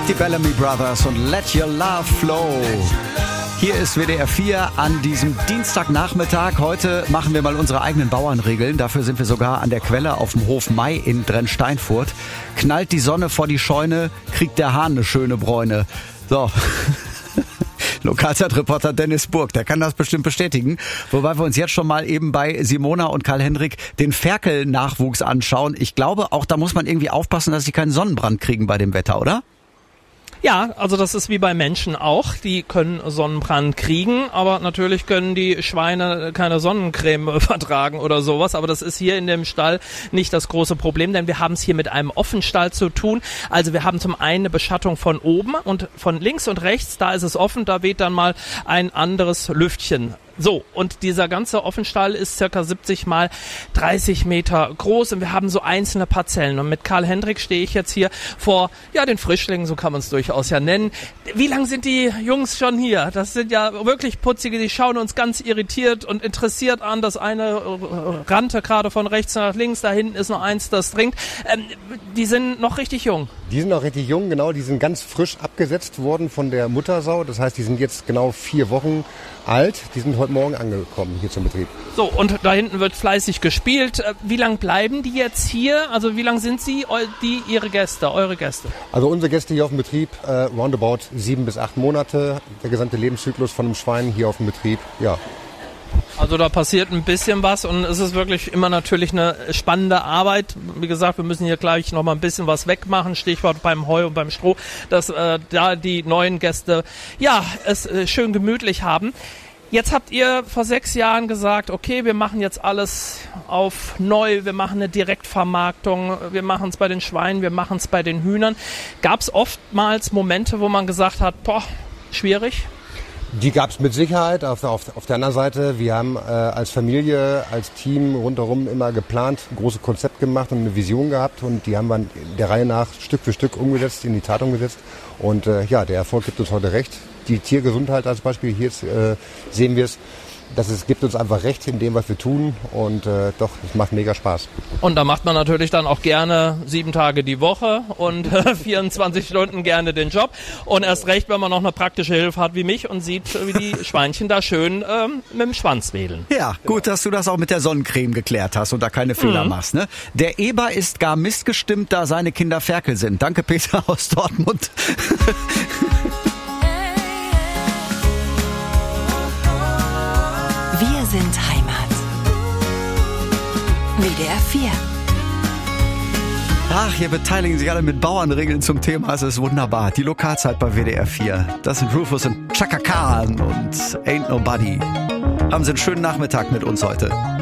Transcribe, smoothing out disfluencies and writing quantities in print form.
Die Bellamy Brothers und Let Your Love Flow. Hier ist WDR 4 an diesem Dienstagnachmittag. Heute machen wir mal unsere eigenen Bauernregeln. Dafür sind wir sogar an der Quelle auf dem Hof Mai in Drensteinfurt. Knallt die Sonne vor die Scheune, kriegt der Hahn eine schöne Bräune. So. Lokalzeitreporter Dennis Burg, der kann das bestimmt bestätigen. Wobei wir uns jetzt schon mal eben bei Simona und Karl-Hendrik den Ferkel-Nachwuchs anschauen. Ich glaube, auch da muss man irgendwie aufpassen, dass sie keinen Sonnenbrand kriegen bei dem Wetter, oder? Ja, also das ist wie bei Menschen auch. Die können Sonnenbrand kriegen, aber natürlich können die Schweine keine Sonnencreme vertragen oder sowas. Aber das ist hier in dem Stall nicht das große Problem, denn wir haben es hier mit einem Offenstall zu tun. Also wir haben zum einen eine Beschattung von oben und von links und rechts, da ist es offen, da weht dann mal ein anderes Lüftchen. So, und dieser ganze Offenstall ist circa 70 mal 30 Meter groß und wir haben so einzelne Parzellen. Und mit Karl-Hendrik stehe ich jetzt hier vor, ja, den Frischlingen, so kann man es durchaus ja nennen. Wie lang sind die Jungs schon hier? Das sind ja wirklich putzige, die schauen uns ganz irritiert und interessiert an. Das eine rannte gerade von rechts nach links, da hinten ist noch eins, das trinkt. Die sind noch richtig jung. Die sind noch richtig jung, genau. Die sind ganz frisch abgesetzt worden von der Muttersau. Das heißt, die sind jetzt genau 4 Wochen alt. Die sind heute Morgen angekommen hier zum Betrieb. So, und da hinten wird fleißig gespielt. Wie lang bleiben die jetzt hier? Also wie lang sind sie, eure Gäste? Also unsere Gäste hier auf dem Betrieb, roundabout 7 bis 8 Monate. Der gesamte Lebenszyklus von einem Schwein hier auf dem Betrieb, ja. Also da passiert ein bisschen was und es ist wirklich immer natürlich eine spannende Arbeit. Wie gesagt, wir müssen hier gleich noch mal ein bisschen was wegmachen, Stichwort beim Heu und beim Stroh, dass da die neuen Gäste ja es schön gemütlich haben. Jetzt habt ihr vor 6 Jahren gesagt, okay, wir machen jetzt alles auf neu, wir machen eine Direktvermarktung, wir machen es bei den Schweinen, wir machen es bei den Hühnern. Gab es oftmals Momente, wo man gesagt hat, boah, schwierig? Die gab es mit Sicherheit. Auf der anderen Seite, wir haben als Familie, als Team rundherum immer geplant, ein großes Konzept gemacht und eine Vision gehabt und die haben wir der Reihe nach Stück für Stück umgesetzt, in die Tat umgesetzt und ja, der Erfolg gibt uns heute recht. Die Tiergesundheit als Beispiel, hier jetzt, sehen wir es, gibt uns einfach recht in dem, was wir tun und doch, es macht mega Spaß. Und da macht man natürlich dann auch gerne 7 Tage die Woche und 24 Stunden gerne den Job und erst recht, wenn man noch eine praktische Hilfe hat wie mich und sieht, wie die Schweinchen da schön mit dem Schwanz wedeln. Ja, gut, dass du das auch mit der Sonnencreme geklärt hast und da keine Fehler machst. Ne? Der Eber ist gar missgestimmt, da seine Kinder Ferkel sind. Danke, Peter aus Dortmund. Wir sind Heimat. WDR 4. Ach, hier beteiligen sich alle mit Bauernregeln zum Thema. Es ist wunderbar. Die Lokalzeit bei WDR 4. Das sind Rufus und Chaka Khan und Ain't Nobody. Haben Sie einen schönen Nachmittag mit uns heute.